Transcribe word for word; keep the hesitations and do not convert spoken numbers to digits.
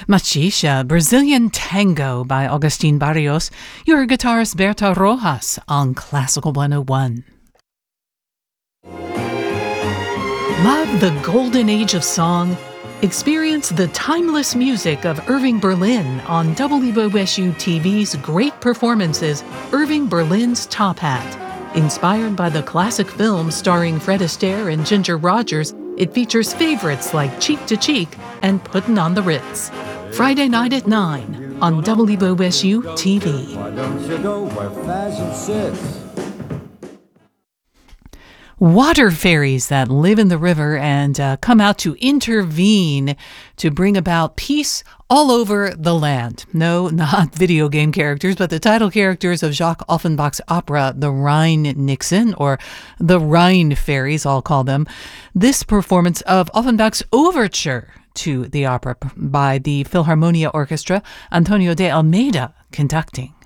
Machicha, Brazilian Tango by Augustin Barrios. Your guitarist Berta Rojas on Classical one oh one. Love the golden age of song? Experience the timeless music of Irving Berlin on W O S U T V's Great Performances, Irving Berlin's Top Hat. Inspired by the classic film starring Fred Astaire and Ginger Rogers, it features favorites like Cheek to Cheek and Puttin' on the Ritz. Friday night at nine on W O S U T V. Why don't you go where fashion sits? Water fairies that live in the river and uh, come out to intervene to bring about peace all over the land. No, not video game characters, but the title characters of Jacques Offenbach's opera, The Rhine-Nixon, or the Rhine Fairies, I'll call them. This performance of Offenbach's overture to the opera by the Philharmonia Orchestra, Antonio de Almeida conducting.